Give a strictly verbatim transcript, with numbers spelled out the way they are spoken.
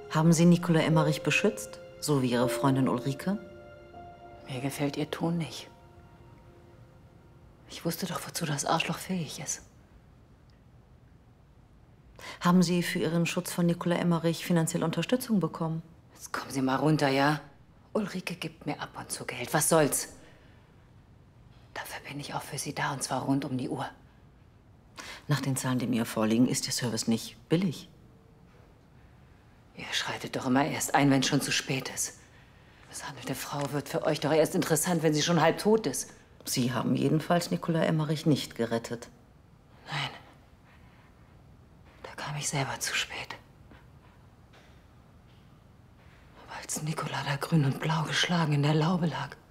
Haben Sie Nicola Emmerich beschützt, so wie Ihre Freundin Ulrike? Mir gefällt Ihr Ton nicht. Ich wusste doch, wozu das Arschloch fähig ist. Haben Sie für Ihren Schutz von Nicola Emmerich finanzielle Unterstützung bekommen? Jetzt kommen Sie mal runter, ja? Ulrike gibt mir ab und zu Geld. Was soll's? Dafür bin ich auch für Sie da, und zwar rund um die Uhr. Nach den Zahlen, die mir vorliegen, ist Ihr Service nicht billig. Ihr schreitet doch immer erst ein, wenn es schon zu spät ist. Misshandelte Frau wird für euch doch erst interessant, wenn sie schon halb tot ist. Sie haben jedenfalls Nicola Emmerich nicht gerettet. Nein. Da kam ich selber zu spät. Aber als Nicola da grün und blau geschlagen in der Laube lag,